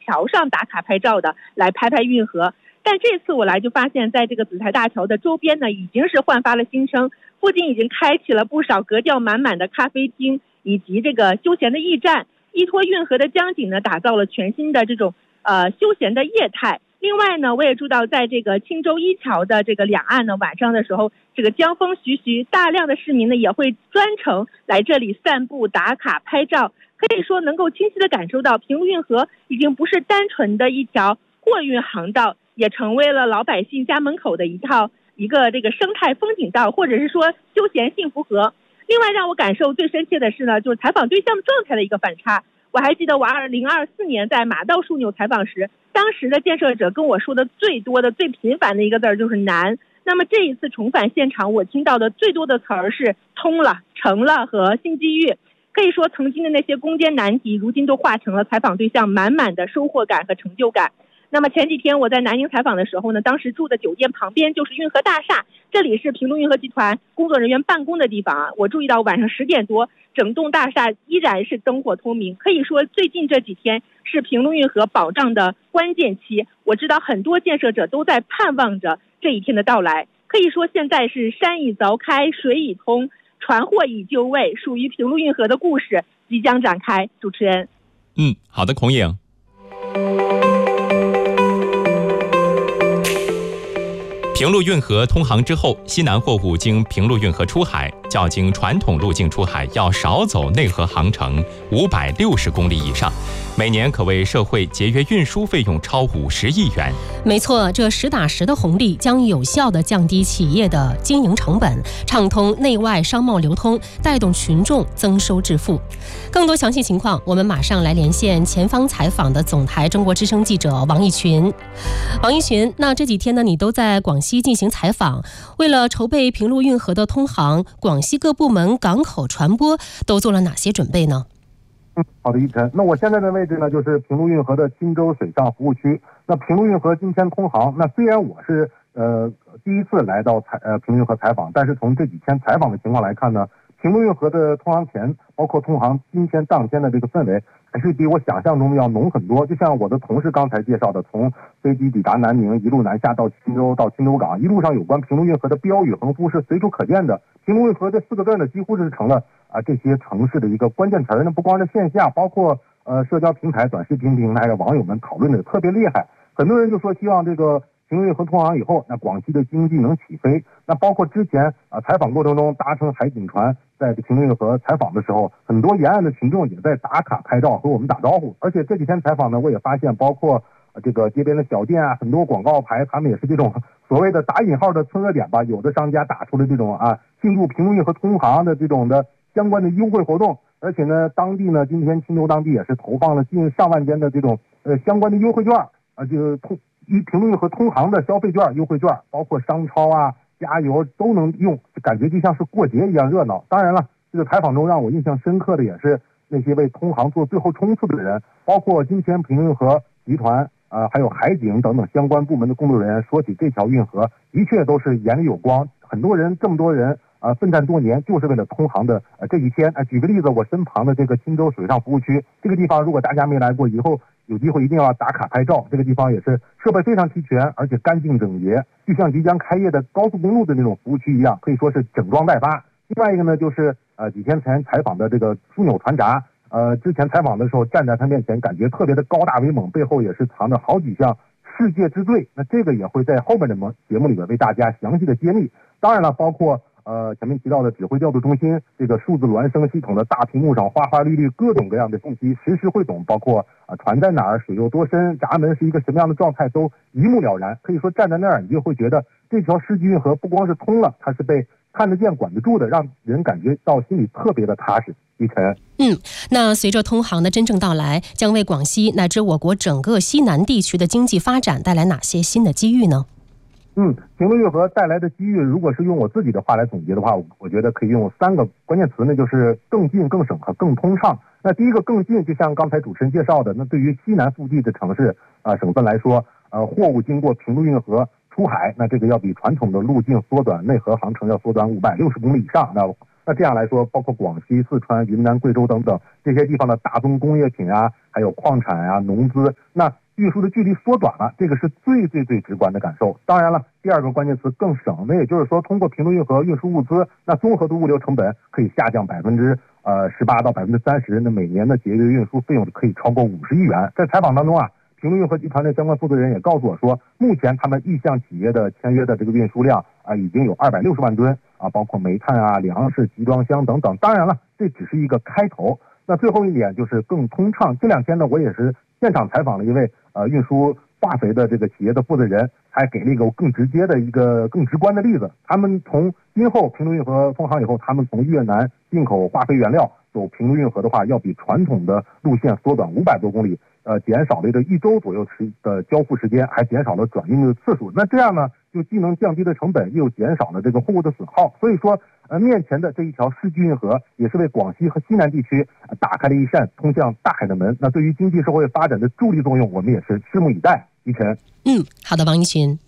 桥上打卡拍照的，来拍拍运河。但这次我来就发现，在这个紫台大桥的周边呢，已经是焕发了新生，附近已经开启了不少格调满满的咖啡厅以及这个休闲的驿站，依托运河的江景呢，打造了全新的这种休闲的业态。另外呢，我也注到在这个青州一桥的这个两岸呢，晚上的时候，这个江风徐徐，大量的市民呢也会专程来这里散步打卡拍照，可以说能够清晰的感受到平陆运河已经不是单纯的一条货运航道，也成为了老百姓家门口的一个这个生态风景道，或者是说休闲幸福河。另外让我感受最深切的是呢，就是采访对象状态的一个反差。我还记得我2024年在马道枢纽采访时，当时的建设者跟我说的最多的最频繁的一个字就是难。那么这一次重返现场，我听到的最多的词儿是通了、成了和新机遇。可以说曾经的那些攻坚难题，如今都化成了采访对象满满的收获感和成就感。那么前几天我在南宁采访的时候呢，当时住的酒店旁边就是运河大厦，这里是平陆运河集团工作人员办公的地方啊。我注意到晚上10点多，整栋大厦依然是灯火通明，可以说最近这几天是平陆运河保障的关键期。我知道很多建设者都在盼望着这一天的到来。可以说现在是山已凿开，水已通，船货已就位，属于平陆运河的故事即将展开。主持人， 好的，孔颖。平陆运河通航之后，西南货物经平陆运河出海，较经传统路径出海要少走内河航程560公里以上，每年可为社会节约运输费用超50亿元。 没错，这实打实的红利将有效地降低企业的经营成本，畅通内外商贸流通，带动群众增收致富。更多详细情况，我们马上来连线前方采访的总台中国之声记者王一群。王一群，那这几天呢，你都在广西进行采访，为了筹备平陆运河的通航，广西各部门港口船舶都做了哪些准备呢？ 好的，一晨。那我现在的位置呢，就是平陆运河的钦州水上服务区。那平陆运河今天通航，那虽然我是第一次来到平陆运河采访，但是从这几天采访的情况来看呢，平陆运河的通航前，包括通航今天当天的这个氛围，还是比我想象中的要浓很多。就像我的同事刚才介绍的，从飞机抵达南宁，一路南下到钦州，到钦州港，一路上有关平陆运河的标语横幅是随处可见的。平陆运河这4个字呢，几乎是成了这些城市的一个关键词儿。那不光是线下，包括社交平台、短视频平台的网友们讨论的特别厉害。很多人就说希望这个平陆运河通航以后，那广西的经济能起飞。那包括之前采访过程中搭乘海警船在平陆运河采访的时候，很多沿岸的群众也在打卡拍照和我们打招呼。而且这几天采访呢，我也发现包括这个街边的小店啊，很多广告牌，他们也是这种所谓的打引号的蹭热点吧，有的商家打出了这种庆祝平陆运河通航的这种的相关的优惠活动。而且呢，当地呢，今天钦州当地也是投放了近上万间的这种相关的优惠券就是平陆运河通航的消费券、优惠券，包括商超啊、加油都能用，感觉就像是过节一样热闹。当然了，这个采访中让我印象深刻的也是那些为通航做最后冲刺的人，包括今天平陆运河集团还有海警等等相关部门的工作人员，说起这条运河，的确都是眼里有光。很多人，这么多人奋战多年，就是为了通航的这一天。举个例子，我身旁的这个钦州水上服务区，这个地方如果大家没来过，以后有机会一定要打卡拍照。这个地方也是设备非常齐全，而且干净整洁，就像即将开业的高速公路的那种服务区一样，可以说是整装待发。另外一个呢，就是几天前采访的这个枢纽船闸。之前采访的时候站在他面前，感觉特别的高大威猛，背后也是藏着好几项世界之最。那这个也会在后面的节目里边为大家详细的揭秘。当然了，包括前面提到的指挥调度中心，这个数字孪生系统的大屏幕上花花绿绿各种各样的信息实时汇总，包括船在哪儿，水有多深，闸门是一个什么样的状态，都一目了然。可以说站在那儿，你就会觉得这条世纪运河不光是通了，它是被看得见管得住的，让人感觉到心里特别的踏实。一晨， 那随着通航的真正到来，将为广西乃至我国整个西南地区的经济发展带来哪些新的机遇呢？ 平陆运河带来的机遇，如果是用我自己的话来总结的话，我觉得可以用3个关键词呢，就是更近、更省和更通畅。那第一个更近，就像刚才主持人介绍的，那对于西南腹地的城市省份来说，货物经过平陆运河出海，那这个要比传统的路径缩短，内河航程要缩短560公里以上。那那这样来说，包括广西、四川、云南、贵州等等这些地方的大宗工业品啊，还有矿产啊、农资，那运输的距离缩短了，这个是最直观的感受。当然了，第二个关键词更省，那也就是说，通过平陆运河运输物资，那综合的物流成本可以下降18%到30%，那每年的节约运输费用可以超过50亿元。在采访当中啊，平陆运河集团的相关负责人也告诉我说，目前他们意向企业的签约的这个运输量已经有260万吨包括煤炭啊、粮食、集装箱等等。当然了，这只是一个开头。那最后一点就是更通畅。这2天呢，我也是现场采访了一位运输化肥的这个企业的负责人，还给了一个更直接的一个更直观的例子。他们从今后平陆运河通航以后，他们从越南进口化肥原料走平陆运河的话，要比传统的路线缩短500多公里，减少了1周左右的交付时间，还减少了转运的次数。那这样呢，就既能降低了成本，又减少了这个货物的损耗。所以说，面前的这一条世纪运河也是为广西和西南地区打开了一扇通向大海的门。那对于经济社会发展的助力作用，我们也是拭目以待。一晨， 好的，王一群。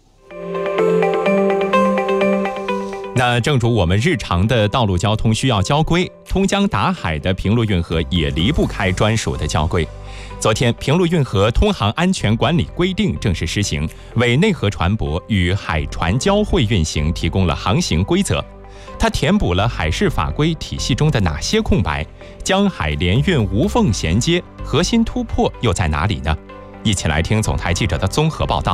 那正如我们日常的道路交通需要交规，通江达海的平陆运河也离不开专属的交规。昨天，平陆运河通航安全管理规定正式施行，为内河船舶与海船交汇运行提供了航行规则。它填补了海事法规体系中的哪些空白？江海联运无缝衔接，核心突破又在哪里呢？一起来听总台记者的综合报道。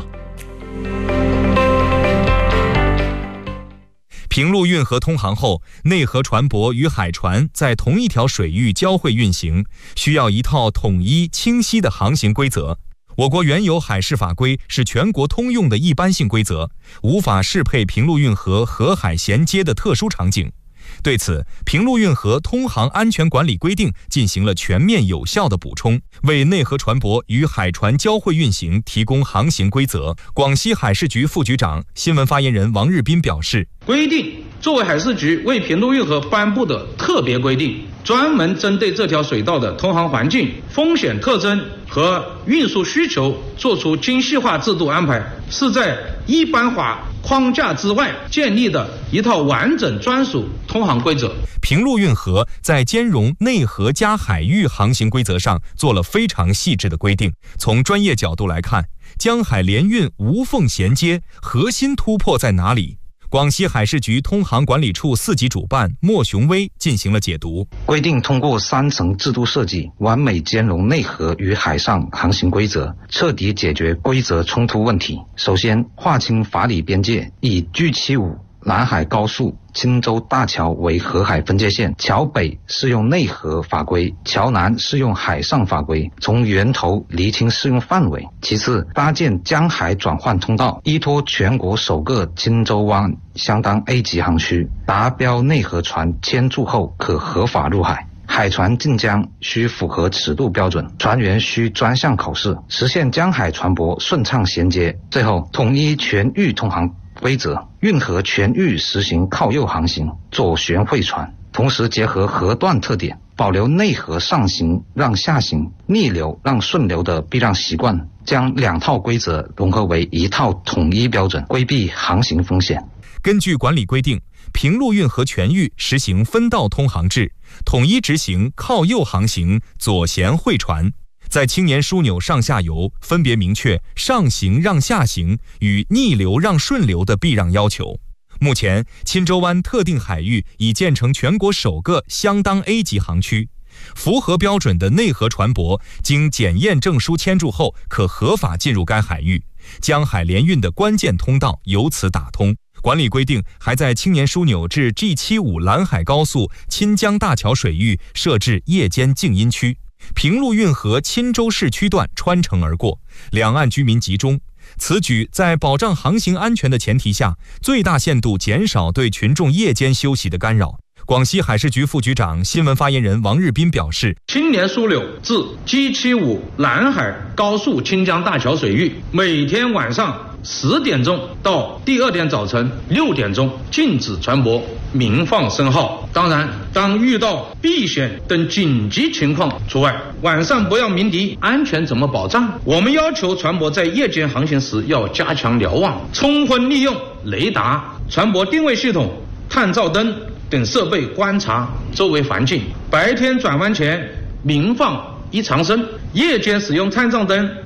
平陆运河通航后，内河船舶与海船在同一条水域交汇运行，需要一套统一清晰的航行规则。我国原有海事法规是全国通用的一般性规则，无法适配平陆运河河海衔接的特殊场景。对此，平陆运河通航安全管理规定进行了全面有效的补充，为内河船舶与海船交汇运行提供航行规则。广西海事局副局长、新闻发言人王日斌表示， 规定作为海事局为平陆运河颁布的特别规定，专门针对这条水道的通航环境、风险特征和运输需求做出精细化制度安排，是在一般法框架之外建立的一套完整专属通航规则。 平陆运河在兼容内河加海域航行规则上做了非常细致的规定。从专业角度来看，江海联运无缝衔接，核心突破在哪里？广西海事局通航管理处4级主办莫雄威进行了解读。 规定通过3层制度设计，完美兼容内河与海上航行规则，彻底解决规则冲突问题。首先，划清法理边界，以 G75南海高速钦州大桥为河海分界线，桥北适用内河法规，桥南适用海上法规，从源头厘清适用范围。其次，搭建江海转换通道，依托全国首个钦州湾相当 A 级航区，达标内河船签注后可合法入海。海船进江需符合尺度标准，船员需专项考试，实现江海船舶顺畅衔接。最后，统一全域通航规则，运河全域实行靠右航行，左旋汇船，同时结合河段特点，保留内河上行让下行、逆流让顺流的避让习惯，将2套规则融合为一套统一标准，规避航行风险。 根据管理规定，平陆运河全域实行分道通航制，统一执行靠右航行、左舷汇船。在青年枢纽上下游分别明确上行让下行与逆流让顺流的避让要求。目前，钦州湾特定海域已建成全国首个相当 A 级航区，符合标准的内河船舶经检验证书签注后，可合法进入该海域，江海联运的关键通道由此打通。管理规定还在青年枢纽至 G75兰海高速钦江大桥水域设置夜间静音区，平陆运河钦州市区段穿城而过，两岸居民集中。此举在保障航行安全的前提下，最大限度减少对群众夜间休息的干扰。广西海事局副局长、新闻发言人王日斌表示， 青年枢纽至 G75兰海高速钦江大桥水域，每天晚上10点钟到第2天早晨6点钟禁止船舶鸣放声号。当然，当遇到避险等紧急情况除外。晚上不要鸣笛，安全怎么保障？我们要求船舶在夜间航行时要加强瞭望，充分利用雷达、船舶定位系统、探照灯、 等设备观察周围环境。白天转弯前鸣放一长声，夜间使用参照灯